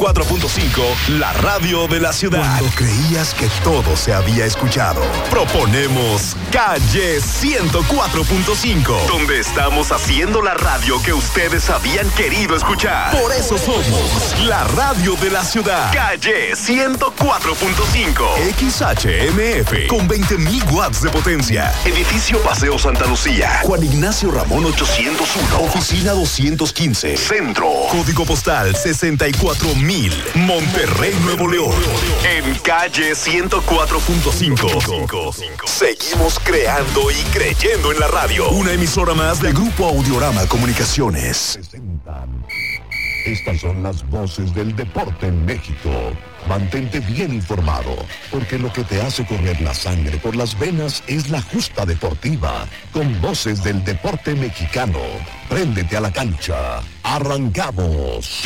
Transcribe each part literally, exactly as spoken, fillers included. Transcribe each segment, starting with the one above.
cuatro punto cinco, la radio de la ciudad. Cuando creías que todo se había escuchado, proponemos Calle ciento cuatro punto cinco, donde estamos haciendo la radio que ustedes habían querido escuchar. Por eso somos la radio de la ciudad. Calle ciento cuatro punto cinco, X H M F, con veinte mil watts de potencia. Edificio Paseo Santa Lucía, Juan Ignacio Ramón ochocientos uno, oficina doscientos quince, Centro, código postal sesenta y cuatro mil, Monterrey, Nuevo León. En Calle ciento cuatro punto cinco seguimos creando y creyendo en la radio. Una emisora más de Grupo Audiorama Comunicaciones. Presentan. Estas son las voces del deporte en México. Mantente bien informado, porque lo que te hace correr la sangre por las venas es la justa deportiva, con voces del deporte mexicano. Préndete a la cancha. ¡Arrancamos!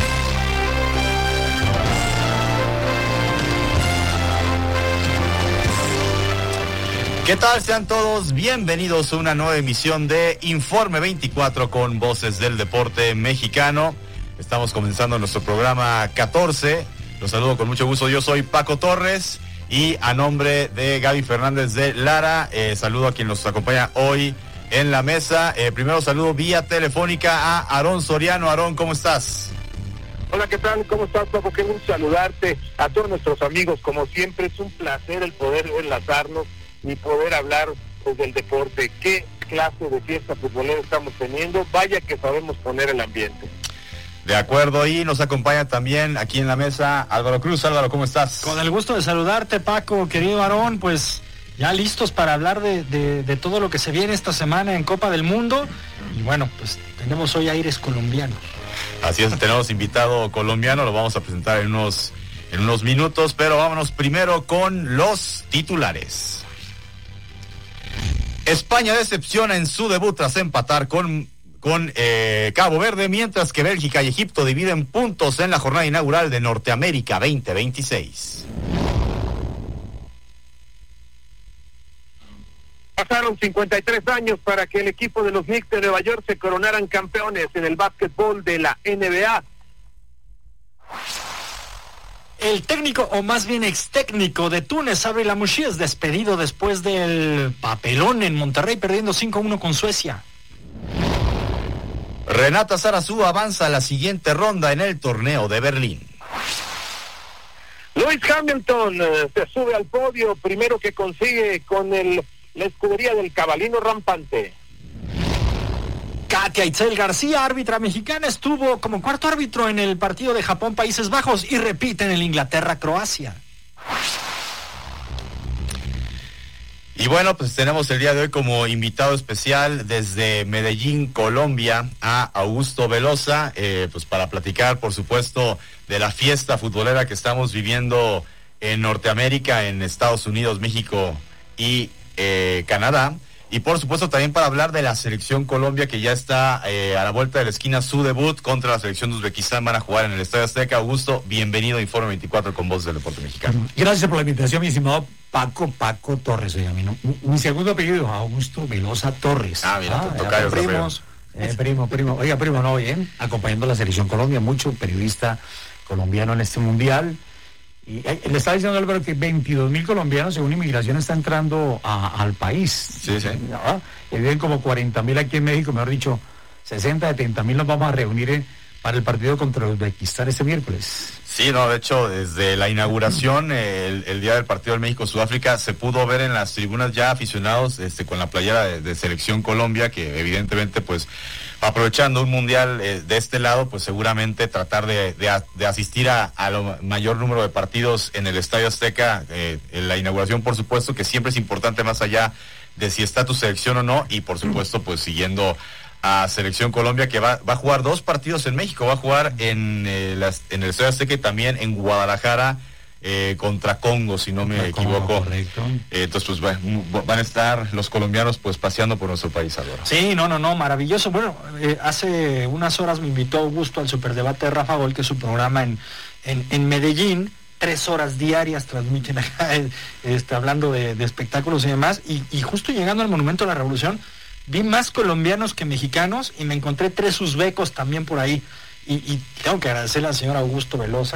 ¿Qué tal? Sean todos bienvenidos a una nueva emisión de Informe veinticuatro con voces del deporte mexicano. Estamos comenzando nuestro programa catorce. Los saludo con mucho gusto. Yo soy Paco Torres y a nombre de Gaby Fernández de Lara, eh, saludo a quien nos acompaña hoy en la mesa. Eh, primero saludo vía telefónica a Aarón Soriano. Aarón, ¿cómo estás? Hola, ¿qué tal? ¿Cómo estás, Paco? Qué gusto saludarte a todos nuestros amigos. Como siempre, es un placer el poder enlazarnos y poder hablar pues, del deporte. ¿Qué clase de fiesta futbolera estamos teniendo? Vaya que sabemos poner el ambiente. De acuerdo, y nos acompaña también aquí en la mesa Álvaro Cruz. Álvaro, ¿cómo estás? Con el gusto de saludarte, Paco, querido Aarón, pues ya listos para hablar de, de, de todo lo que se viene esta semana en Copa del Mundo. Y bueno, pues tenemos hoy aires colombianos. Así es, tenemos invitado colombiano, lo vamos a presentar en unos, en unos minutos, pero vámonos primero con los titulares. España decepciona en su debut tras empatar con... con eh, Cabo Verde, mientras que Bélgica y Egipto dividen puntos en la jornada inaugural de Norteamérica veinte veintiséis. Pasaron cincuenta y tres años para que el equipo de los Knicks de Nueva York se coronaran campeones en el básquetbol de la N B A. El técnico, o más bien ex técnico de Túnez, Sabri Lamouchi, es despedido después del papelón en Monterrey, perdiendo cinco a uno con Suecia. Renata Zarazú avanza a la siguiente ronda en el torneo de Berlín. Lewis Hamilton eh, se sube al podio, primero que consigue con el, la escudería del cabalino rampante. Katia Itzel García, árbitra mexicana, estuvo como cuarto árbitro en el partido de Japón-Países Bajos y repite en el Inglaterra-Croacia. Y bueno, pues tenemos el día de hoy como invitado especial desde Medellín, Colombia, a Augusto Velosa, eh, pues para platicar, por supuesto, de la fiesta futbolera que estamos viviendo en Norteamérica, en Estados Unidos, México y eh, Canadá. Y por supuesto también para hablar de la selección Colombia, que ya está eh, a la vuelta de la esquina, su debut contra la selección de Uzbekistán. Van a jugar en el Estadio Azteca. Augusto, bienvenido a Informe veinticuatro con Voz del Deporte Mexicano. Gracias por la invitación, mi estimado Paco, Paco Torres, oye, a mí, ¿no? Mi segundo apellido, Augusto Velosa Torres. Ah, mira, ah, tocayo, primos. Eh, primo, primo. Oiga, primo, no, bien, acompañando a la selección Colombia, mucho periodista colombiano en este mundial. Y eh, le estaba diciendo Álvaro que veintidós mil colombianos, según inmigración, está entrando a, al país. Sí, sí. ¿No? Y viven como cuarenta mil aquí en México, mejor dicho, sesenta, setenta mil nos vamos a reunir eh, para el partido contra Uzbekistán este miércoles. Sí, no, de hecho, desde la inauguración, el, el día del partido del México-Sudáfrica, se pudo ver en las tribunas ya aficionados este, con la playera de, de Selección Colombia, que evidentemente, pues, aprovechando un mundial eh, de este lado, pues seguramente tratar de, de, de asistir a, a lo mayor número de partidos en el Estadio Azteca, eh, en la inauguración, por supuesto, que siempre es importante más allá de si está tu selección o no, y por supuesto, pues, siguiendo a Selección Colombia, que va, va a jugar dos partidos en México, va a jugar en, eh, las, en el Estadio Azteca y también en Guadalajara eh, contra Congo, si no me contra equivoco. Congo, correcto. Eh, entonces, pues va, van a estar los colombianos pues paseando por nuestro país ahora. Sí, no, no, no, maravilloso. Bueno, eh, hace unas horas me invitó Augusto al Superdebate de Rafa Gol, que es su programa en, en, en Medellín. Tres horas diarias transmiten acá, este, hablando de, de espectáculos y demás. Y, y justo llegando al Monumento a la Revolución, vi más colombianos que mexicanos y me encontré tres uzbecos también por ahí. Y, y tengo que agradecerle al señor Augusto Velosa,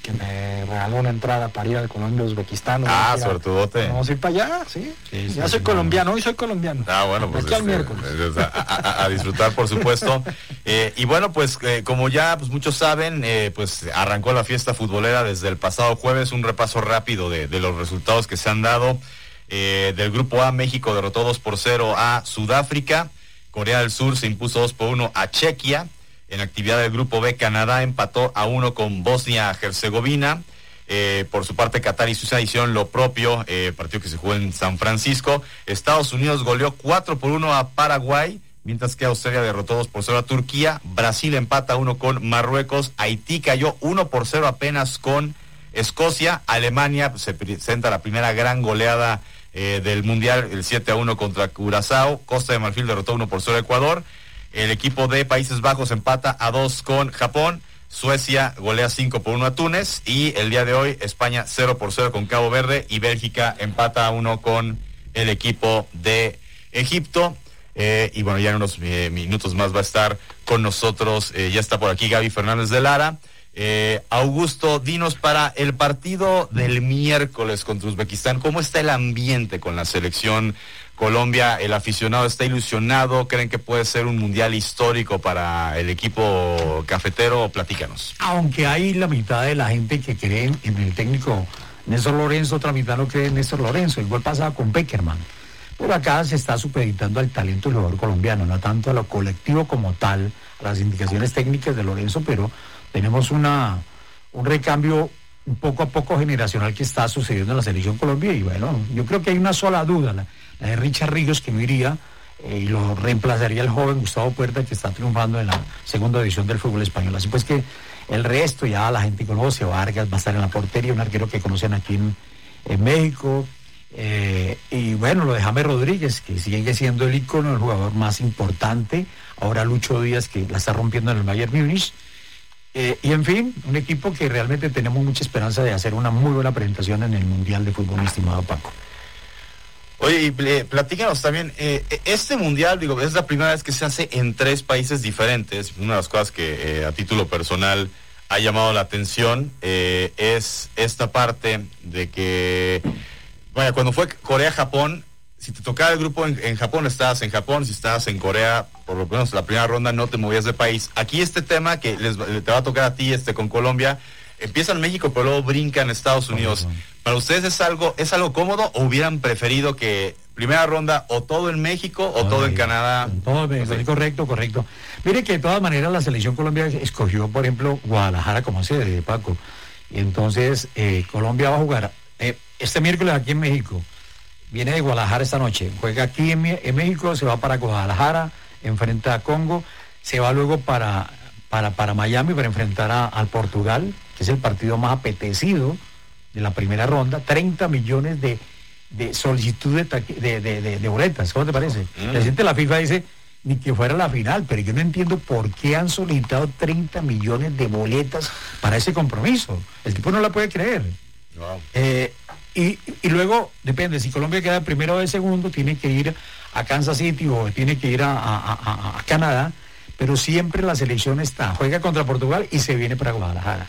que me regaló una entrada para ir al Colombia-Uzbekistán. Ah, suertudote. Vamos a ir para allá, sí. Sí, sí, ya soy sí, colombiano, hoy soy colombiano. Ah, bueno, pues aquí este, al miércoles. a, a, a disfrutar, por supuesto. Eh, y bueno, pues eh, como ya pues, muchos saben, eh, pues arrancó la fiesta futbolera desde el pasado jueves. Un repaso rápido de, de los resultados que se han dado. Eh, del grupo A, México derrotó dos por cero a Sudáfrica. Corea del Sur se impuso dos por uno a Chequia. En actividad del grupo B, Canadá empató a uno con Bosnia-Herzegovina. Eh, por su parte, Qatar y Suiza hicieron lo propio, eh, partido que se jugó en San Francisco. Estados Unidos goleó cuatro por uno a Paraguay, mientras que Australia derrotó dos por cero a Turquía. Brasil empata uno con Marruecos. Haití cayó uno por cero apenas con Escocia. Alemania pues, se presenta la primera gran goleada eh, del Mundial, el siete a uno contra Curazao. Costa de Marfil derrotó uno por cero a Ecuador. El equipo de Países Bajos empata a dos con Japón. Suecia golea cinco por uno a Túnez. Y el día de hoy España cero por cero con Cabo Verde. Y Bélgica empata a uno con el equipo de Egipto. Eh, y bueno, ya en unos eh, minutos más va a estar con nosotros. Eh, ya está por aquí Gaby Fernández de Lara. Eh, Augusto, dinos para el partido del miércoles contra Uzbekistán, ¿cómo está el ambiente con la selección Colombia? ¿El aficionado está ilusionado? ¿Creen que puede ser un mundial histórico para el equipo cafetero? Platícanos. Aunque hay la mitad de la gente que cree en el técnico Néstor Lorenzo, otra mitad no cree en Néstor Lorenzo. Igual pasaba con Peckerman. Pero acá se está supeditando al talento del jugador colombiano, no tanto a lo colectivo como tal, a las indicaciones técnicas de Lorenzo, pero tenemos una un recambio un poco a poco generacional que está sucediendo en la selección Colombia. Y bueno, yo creo que hay una sola duda, la, la de Richard Ríos, que no iría eh, y lo reemplazaría el joven Gustavo Puerta, que está triunfando en la segunda división del fútbol español. Así pues que el resto ya la gente conoce. Vargas va a estar en la portería, un arquero que conocen aquí en, en México. Eh, y bueno, lo de James Rodríguez, que sigue siendo el ícono, el jugador más importante. Ahora Lucho Díaz, que la está rompiendo en el Bayern Múnich. Eh, y en fin, un equipo que realmente tenemos mucha esperanza de hacer una muy buena presentación en el Mundial de Fútbol, mi estimado Paco. Oye, y eh, platícanos también, eh, este Mundial, digo, es la primera vez que se hace en tres países diferentes. Una de las cosas que eh, a título personal ha llamado la atención eh, es esta parte de que, bueno, cuando fue Corea-Japón, si te tocaba el grupo en, en Japón, estabas en Japón. Si estabas en Corea, por lo menos la primera ronda, no te movías de país. Aquí este tema que les, te va a tocar a ti este con Colombia, empieza en México, pero luego brinca en Estados Unidos. ¿Para ustedes es algo es algo cómodo o hubieran preferido que primera ronda o todo en México o Ay, todo en Canadá? Todo en, sí. Correcto, correcto. Mire que de todas maneras la selección Colombia escogió, por ejemplo, Guadalajara como sede, Paco. Y entonces eh, Colombia va a jugar eh, este miércoles aquí en México. Viene de Guadalajara esta noche, juega aquí en, en México, se va para Guadalajara, enfrenta a Congo, se va luego para, para, para Miami para enfrentar a, al Portugal, que es el partido más apetecido de la primera ronda. Treinta millones de, de solicitudes de, de, de, de, de boletas, ¿cómo te parece? Mm. El presidente de la FIFA dice, ni que fuera la final, pero yo no entiendo por qué han solicitado treinta millones de boletas para ese compromiso. El tipo no la puede creer. Wow. Eh, Y, y luego, depende, si Colombia queda primero o de segundo, tiene que ir a Kansas City o tiene que ir a, a, a, a Canadá, pero siempre la selección está, juega contra Portugal y se viene para Guadalajara.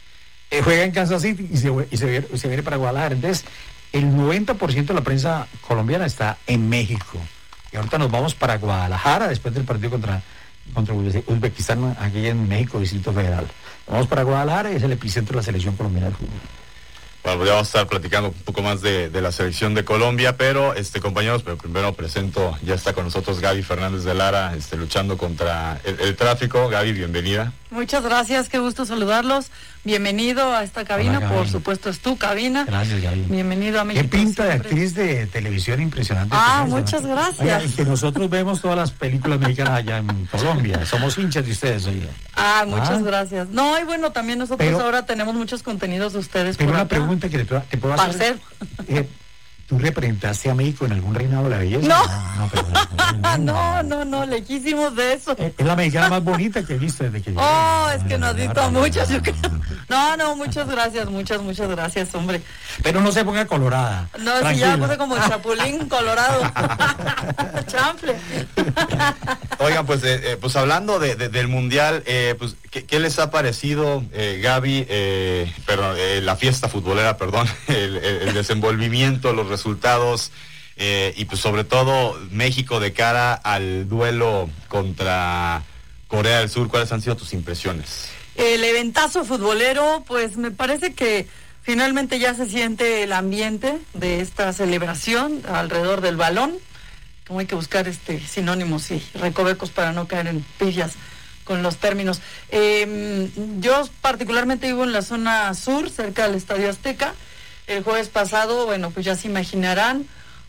Eh, juega en Kansas City y, se, y se, se viene para Guadalajara. Entonces, el noventa por ciento de la prensa colombiana está en México. Y ahorita nos vamos para Guadalajara después del partido contra, contra Uzbekistán, aquí en México, Distrito Federal. Vamos para Guadalajara y es el epicentro de la selección colombiana del fútbol. Bueno, ya vamos a estar platicando un poco más de, de la selección de Colombia, pero este compañeros, pero primero presento, ya está con nosotros Gaby Fernández de Lara, este, luchando contra el, el tráfico. Gaby, bienvenida. Muchas gracias, qué gusto saludarlos. Bienvenido a esta cabina. Hola, por supuesto es tu cabina. Gracias, Gaby. Bienvenido a México. Qué pinta siempre. De actriz de televisión impresionante. Ah, muchas gracias. Oiga, y que nosotros vemos todas las películas mexicanas allá en Colombia. Somos hinchas de ustedes, oye. Ah, muchas ah. gracias. No, y bueno, también nosotros pero, ahora tenemos muchos contenidos de ustedes. Pero por una acá. pregunta que te, te puedo hacer. Eh, ¿Tú representaste a México en algún reinado de la belleza? No, no, no, pero, no, no, no, no, lejísimos de eso. Es la mexicana más bonita que he visto desde que... Oh, es que nos dito a muchas, yo creo. No, no, muchas gracias, muchas, muchas gracias, hombre. Pero no se ponga colorada. No, si ya puse como chapulín colorado. Chanfle. Oigan, pues, eh, eh, pues hablando de, de, del Mundial, eh, pues, ¿qué, ¿qué les ha parecido, eh, Gaby, eh, perdón, eh, la fiesta futbolera, perdón, el, el, el desenvolvimiento, los resultados, eh, y pues sobre todo México de cara al duelo contra Corea del Sur? ¿Cuáles han sido tus impresiones? El eventazo futbolero, pues me parece que finalmente ya se siente el ambiente de esta celebración alrededor del balón. Como hay que buscar este sinónimos y recovecos para no caer en pifias con los términos. Eh, yo particularmente vivo en la zona sur, cerca del Estadio Azteca. El jueves pasado, bueno, pues ya se imaginarán,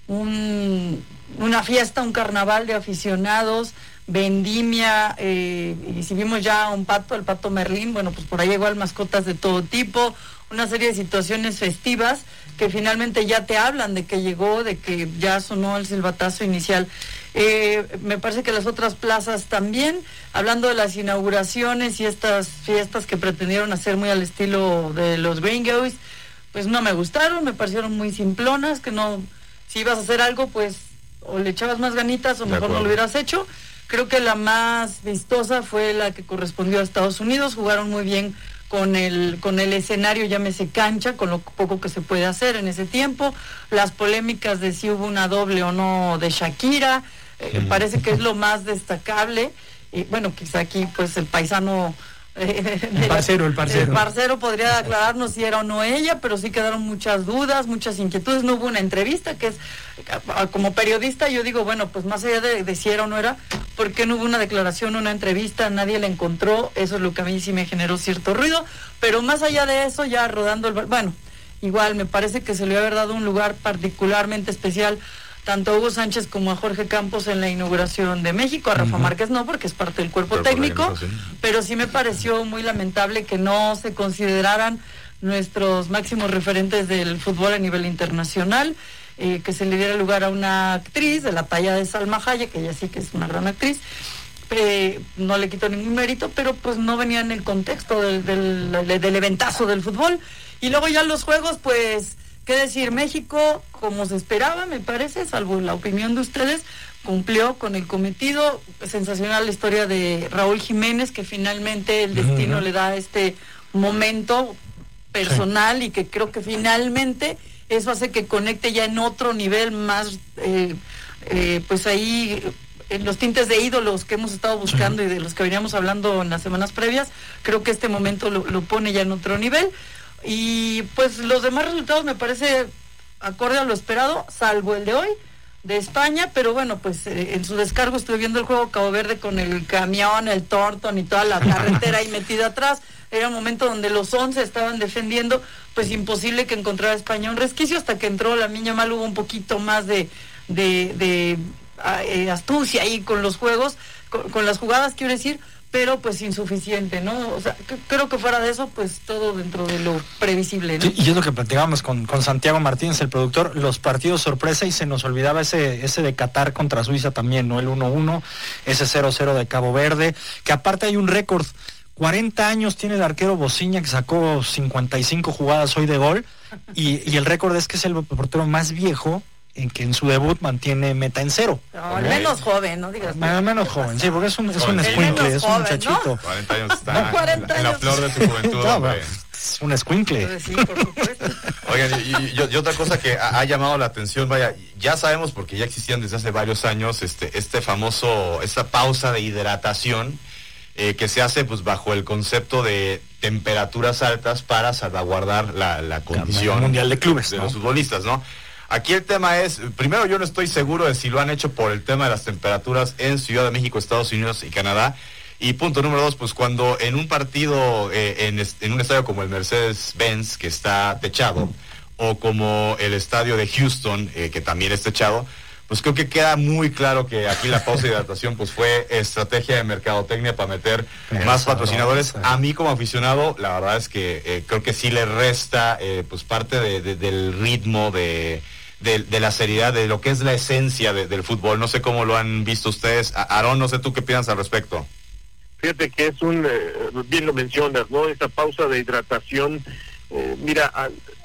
un, una fiesta, un carnaval de aficionados, vendimia, eh, y si vimos ya un pato, el pato Merlín, bueno, pues por ahí igual mascotas de todo tipo, una serie de situaciones festivas que finalmente ya te hablan de que llegó, de que ya sonó el silbatazo inicial. Eh, me parece que las otras plazas también, hablando de las inauguraciones y estas fiestas que pretendieron hacer muy al estilo de los Gringos, pues no me gustaron, me parecieron muy simplonas, que no, si ibas a hacer algo, pues o le echabas más ganitas o mejor no lo hubieras hecho. Creo que la más vistosa fue la que correspondió a Estados Unidos, jugaron muy bien con el con el escenario, llámese cancha, con lo poco que se puede hacer en ese tiempo, las polémicas de si hubo una doble o no de Shakira, eh, mm. parece que es lo más destacable, y bueno, quizá aquí pues el paisano... Eh, el parcero, el parcero. El parcero podría aclararnos si era o no ella, pero sí quedaron muchas dudas, muchas inquietudes. No hubo una entrevista, que es, como periodista yo digo, bueno, pues más allá de, de si era o no era, ¿por qué no hubo una declaración, una entrevista? Nadie la encontró, eso es lo que a mí sí me generó cierto ruido, pero más allá de eso, ya rodando el... Bueno, igual me parece que se le haber dado un lugar particularmente especial tanto a Hugo Sánchez como a Jorge Campos en la inauguración de México, a Rafa uh-huh. Márquez no, porque es parte del cuerpo pero técnico, sí. pero sí me pareció muy lamentable que no se consideraran nuestros máximos referentes del fútbol a nivel internacional, eh, que se le diera lugar a una actriz de la talla de Salma Hayek, que ella sí que es una gran actriz, eh, no le quito ningún mérito, pero pues no venía en el contexto del, del, del, del eventazo del fútbol. Y luego ya los juegos, pues... ¿Qué decir? México, como se esperaba, me parece, salvo la opinión de ustedes, cumplió con el cometido. Sensacional la historia de Raúl Jiménez, que finalmente el destino uh-huh. le da este momento personal sí. y que creo que finalmente eso hace que conecte ya en otro nivel más, eh, eh, pues ahí... en los tintes de ídolos que hemos estado buscando uh-huh. y de los que veníamos hablando en las semanas previas, creo que este momento lo, lo pone ya en otro nivel. Y pues los demás resultados me parece acorde a lo esperado, salvo el de hoy de España, pero bueno, pues eh, en su descargo estuve viendo el juego Cabo Verde con el camión, el Thornton y toda la carretera ahí metida atrás. Era un momento donde los once estaban defendiendo, pues imposible que encontrara España un resquicio. Hasta que entró la Miña Mal hubo un poquito más de de, de eh, astucia ahí con los juegos, con, con las jugadas, quiero decir, pero pues insuficiente, ¿no? O sea, c- creo que fuera de eso, pues todo dentro de lo previsible, ¿no? Sí, y es lo que platicábamos con, con Santiago Martínez, el productor, los partidos sorpresa, y se nos olvidaba ese ese de Qatar contra Suiza también, ¿no? El uno uno, ese cero cero de Cabo Verde, que aparte hay un récord, cuarenta años tiene el arquero Bociña, que sacó cincuenta y cinco jugadas hoy de gol, y, y el récord es que es el portero más viejo en que en su debut mantiene meta en cero. No, al menos joven, no digas. Al menos joven, sí, porque es un, es un escuincle, es un muchachito. ¿no? cuarenta años está no, cuarenta en, la, en la flor de su juventud, no, hombre. Es un escuincle. Sí, por supuesto. Oigan, y, y, y otra cosa que ha, ha llamado la atención, vaya, ya sabemos porque ya existían desde hace varios años este, este famoso, esta pausa de hidratación, eh, que se hace pues bajo el concepto de temperaturas altas para salvaguardar la, la condición el mundial de clubes, de ¿no? los futbolistas, ¿no? Aquí el tema es, primero yo no estoy seguro de si lo han hecho por el tema de las temperaturas en Ciudad de México, Estados Unidos y Canadá. Y punto número dos, pues cuando en un partido, eh, en, en un estadio como el Mercedes-Benz, que está techado, o como el estadio de Houston, eh, que también es techado, pues creo que queda muy claro que aquí la pausa de hidratación pues fue estrategia de mercadotecnia para meter Pero más patrocinadores. No, a mí como aficionado, la verdad es que eh, creo que sí le resta eh, pues parte de, de, del ritmo, de... De, de la seriedad, de lo que es la esencia de, del fútbol. No sé cómo lo han visto ustedes. Aarón, no sé tú qué piensas al respecto. Fíjate que es un, eh, bien lo mencionas, ¿no? Esa pausa de hidratación, eh, mira, a,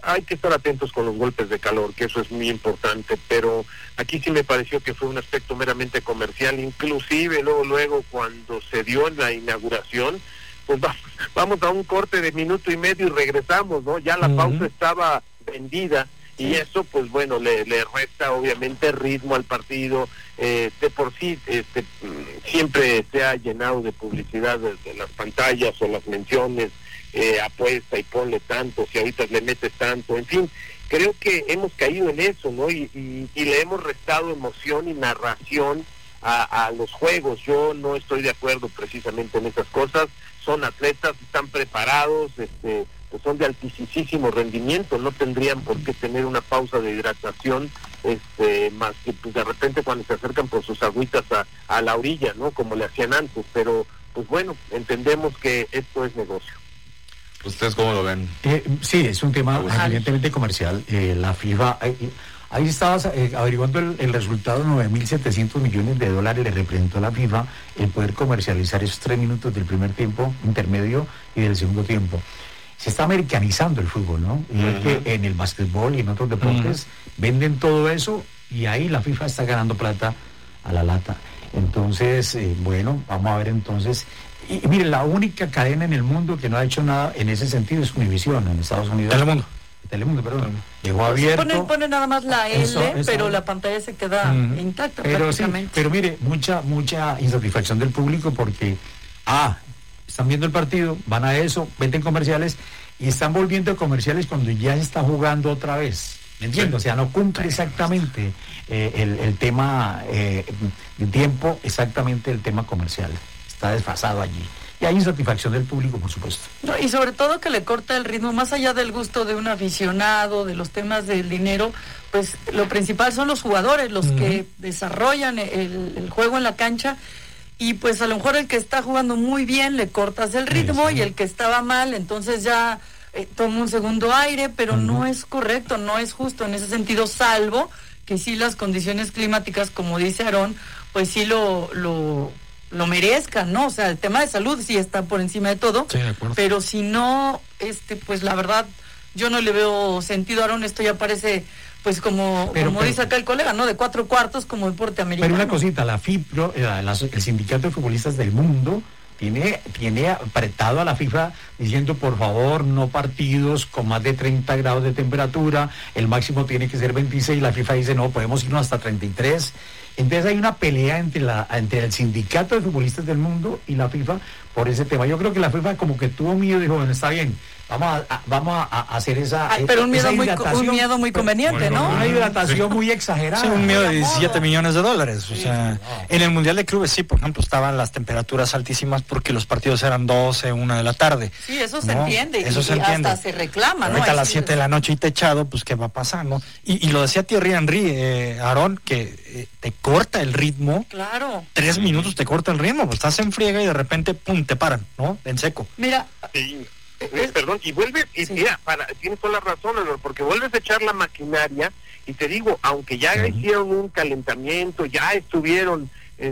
hay que estar atentos con los golpes de calor, que eso es muy importante, pero aquí sí me pareció que fue un aspecto meramente comercial, inclusive luego, luego cuando se dio en la inauguración, pues vamos, vamos a un corte de minuto y medio y regresamos, ¿no? Ya la uh-huh. pausa estaba vendida, y eso pues bueno le, le resta obviamente ritmo al partido. Eh, de por sí este siempre se ha llenado de publicidad desde las pantallas o las menciones, eh, apuesta y ponle tanto, si ahorita le metes tanto, en fin, creo que hemos caído en eso, ¿no? Y, y, y le hemos restado emoción y narración a, a los juegos. Yo no estoy de acuerdo precisamente en esas cosas. Son atletas, están preparados, este pues son de altísimo rendimiento, no tendrían por qué tener una pausa de hidratación, este más que pues de repente cuando se acercan por sus agüitas a, a la orilla, ¿no? Como le hacían antes, pero pues bueno, entendemos que esto es negocio. ¿Ustedes cómo lo ven? Eh, sí, es un tema evidentemente comercial. Eh, la FIFA, eh, ahí estabas eh, averiguando el, el resultado, nueve mil setecientos millones de dólares le representó a la FIFA el poder comercializar esos tres minutos del primer tiempo, intermedio y del segundo tiempo. Se está americanizando el fútbol, ¿no? Igual uh-huh. que en el básquetbol y en otros deportes, uh-huh. venden todo eso y ahí la FIFA está ganando plata a la lata. Entonces, eh, bueno, vamos a ver entonces. Y, y mire, la única cadena en el mundo que no ha hecho nada en ese sentido es Univision en Estados Unidos. Telemundo. Telemundo, perdón. Llegó abierto. Pone, pone nada más la L, eso, eso. Pero la pantalla se queda uh-huh. intacta pero prácticamente. Sí, pero mire, mucha, mucha insatisfacción del público porque, ah, están viendo el partido, van a eso, venden comerciales y están volviendo a comerciales cuando ya se está jugando otra vez. ¿Me entiendes? O sea, no cumple exactamente eh, el, el tema eh, de tiempo, exactamente el tema comercial. Está desfasado allí. Y hay insatisfacción del público, por supuesto. No, y sobre todo que le corta el ritmo, más allá del gusto de un aficionado, de los temas del dinero, pues lo principal son los jugadores, los uh-huh. que desarrollan el, el juego en la cancha. Y pues a lo mejor el que está jugando muy bien le cortas el ritmo, sí, sí. y el que estaba mal entonces ya eh, toma un segundo aire, pero uh-huh. no es correcto, no es justo en ese sentido, salvo que sí las condiciones climáticas, como dice Aarón, pues sí lo lo, lo merezcan, ¿no? O sea, el tema de salud sí está por encima de todo, sí, de acuerdo. Pero si no, este pues la verdad yo no le veo sentido, Aarón, esto ya parece pues como, pero, como pero, dice acá el colega, ¿no? De cuatro cuartos como deporte americano. Pero una cosita, la FIPRO, la, la, el Sindicato de Futbolistas del Mundo, tiene, tiene apretado a la FIFA diciendo, por favor, no partidos con más de treinta grados de temperatura, el máximo tiene que ser veintiséis, la FIFA dice, no, podemos irnos hasta treinta y tres. Entonces hay una pelea entre, la, entre el Sindicato de Futbolistas del Mundo y la FIFA por ese tema. Yo creo que la FIFA como que tuvo miedo y dijo, bueno, está bien, vamos a, a, vamos a hacer esa, Ay, pero un miedo, esa muy, un miedo muy conveniente, ¿no? Una hidratación sí. muy exagerada. Sí, un miedo de diecisiete millones de dólares. O sí, sea, no. En el Mundial de Clubes sí, por ejemplo, estaban las temperaturas altísimas porque los partidos eran doce, una de la tarde. Sí, eso se ¿no? entiende. Eso y se entiende. Hasta se reclama, ¿no? Ahorita a las siete de la noche y techado, pues qué va a pasar, ¿no? Y, y lo decía Thierry Henry, eh, Aarón, que eh, te corta el ritmo. Claro. Tres minutos te corta el ritmo, pues estás en friega y de repente, pum, te paran, ¿no? En seco. Mira. Sí. Eh, perdón, y vuelve, y sí. mira, para, tienes toda la razón, porque vuelves a echar la maquinaria, y te digo, aunque ya sí. hicieron un calentamiento, ya estuvieron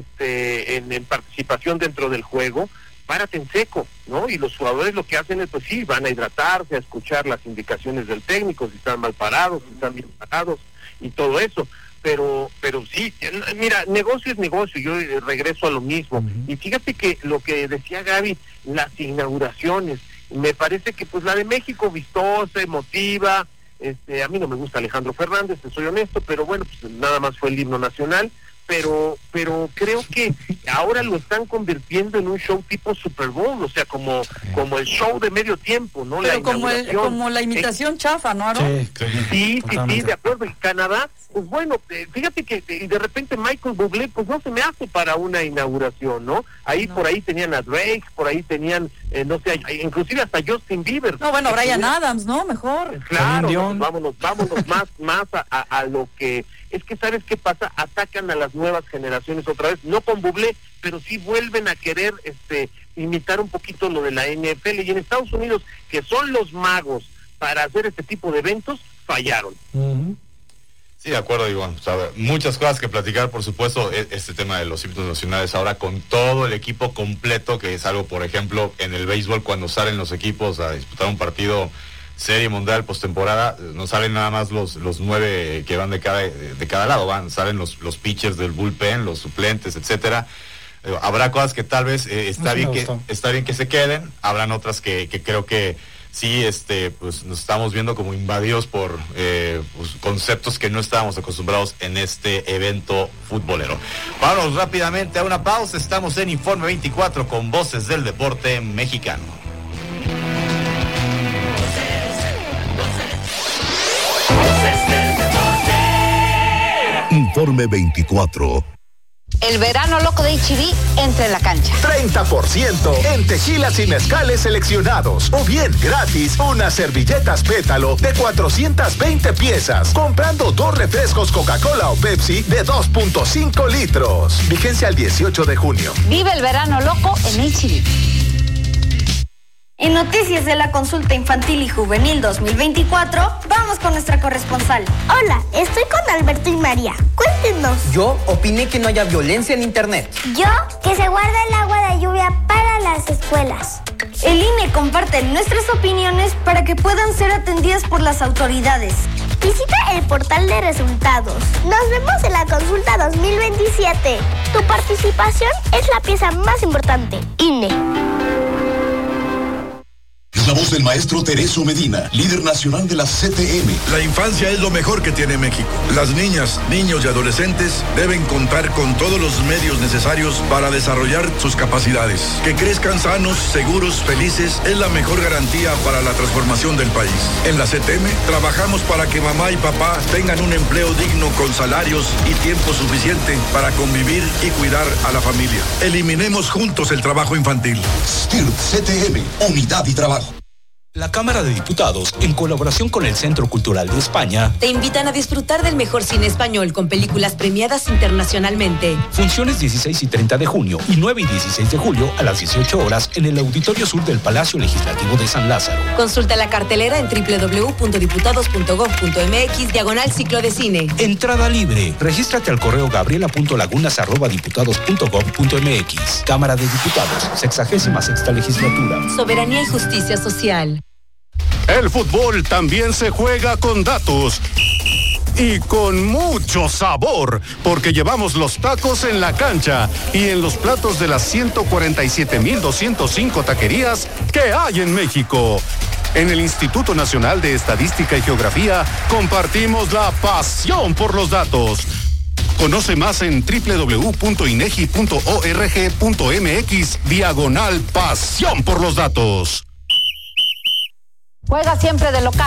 este en, en participación dentro del juego, párate en seco, ¿no? Y los jugadores lo que hacen es, pues sí, van a hidratarse, a escuchar las indicaciones del técnico, si están mal parados, si están bien parados, y todo eso. Pero pero sí, mira, negocio es negocio, yo regreso a lo mismo. Uh-huh. Y fíjate que lo que decía Gaby, las inauguraciones, me parece que pues la de México vistosa, emotiva, este, a mí no me gusta Alejandro Fernández, te soy honesto, pero bueno, pues nada más fue el himno nacional, pero pero creo que ahora lo están convirtiendo en un show tipo Super Bowl, o sea, como como el show de medio tiempo, ¿no? Pero la como el, como la imitación eh, chafa, ¿no, Aaron? Sí, sí, sí, sí, de acuerdo. Y Canadá, pues bueno, eh, fíjate que de, de repente Michael Bublé, pues no se me hace para una inauguración, ¿no? Ahí no. Por ahí tenían a Drake, por ahí tenían, eh, no sé, inclusive hasta Justin Bieber. No, bueno, Bryan tuviera... Adams, ¿no? Mejor. Claro, no, vámonos, vámonos más, más a, a, a lo que... Es que, ¿sabes qué pasa? Atacan a las nuevas generaciones otra vez, no con Bublé, pero sí vuelven a querer este imitar un poquito lo de la N F L. Y en Estados Unidos, que son los magos para hacer este tipo de eventos, fallaron. Uh-huh. Sí, de acuerdo, Iván. O sea, muchas cosas que platicar, por supuesto, este tema de los himnos nacionales ahora con todo el equipo completo, que es algo, por ejemplo, en el béisbol, cuando salen los equipos a disputar un partido Serie Mundial postemporada, no salen nada más los los nueve que van de cada de cada lado, van salen los los pitchers del bullpen, los suplentes, etcétera. Eh, habrá cosas que tal vez eh, está sí bien que gustó. está bien que se queden, habrán otras que, que creo que sí, este, pues nos estamos viendo como invadidos por eh, pues, conceptos que no estábamos acostumbrados en este evento futbolero. Vamos rápidamente a una pausa. Estamos en Informe veinticuatro con Voces del Deporte Mexicano. Informe veinticuatro. El verano loco de H E B entra en la cancha. treinta por ciento en tequilas y mezcales seleccionados. O bien gratis unas servilletas pétalo de cuatrocientas veinte piezas. Comprando dos refrescos Coca-Cola o Pepsi de dos punto cinco litros. Vigencia al dieciocho de junio. Vive el verano loco en H E B. En noticias de la consulta infantil y juvenil dos mil veinticuatro, vamos con nuestra corresponsal. Hola, estoy con Alberto y María. Cuéntenos. Yo opiné que no haya violencia en internet. Yo, que se guarda el agua de lluvia para las escuelas. El I N E comparte nuestras opiniones para que puedan ser atendidas por las autoridades. Visita el portal de resultados. Nos vemos en la consulta dos mil veintisiete. Tu participación es la pieza más importante. I N E. Es la voz del maestro Tereso Medina, líder nacional de la C T M. La infancia es lo mejor que tiene México. Las niñas, niños y adolescentes deben contar con todos los medios necesarios para desarrollar sus capacidades. Que crezcan sanos, seguros, felices es la mejor garantía para la transformación del país. En la C T M trabajamos para que mamá y papá tengan un empleo digno con salarios y tiempo suficiente para convivir y cuidar a la familia. Eliminemos juntos el trabajo infantil. S T I R P C T M, unidad y trabajo. La Cámara de Diputados, en colaboración con el Centro Cultural de España, te invitan a disfrutar del mejor cine español con películas premiadas internacionalmente. Funciones dieciséis y treinta de junio y nueve y dieciséis de julio a las dieciocho horas en el Auditorio Sur del Palacio Legislativo de San Lázaro. Consulta la cartelera en doble u doble u doble u punto diputados punto gob punto eme equis diagonal ciclo de cine. Entrada libre. Regístrate al correo gabriela punto lagunas arroba diputados punto gob punto eme equis. Cámara de Diputados, sexagésima sexta legislatura. Soberanía y justicia social. El fútbol también se juega con datos y con mucho sabor, porque llevamos los tacos en la cancha y en los platos de las ciento cuarenta y siete mil doscientos cinco taquerías que hay en México. En el Instituto Nacional de Estadística y Geografía compartimos la pasión por los datos. Conoce más en doble u doble u doble u punto inegi punto org punto eme equis diagonal pasión por los datos. Juega siempre de local.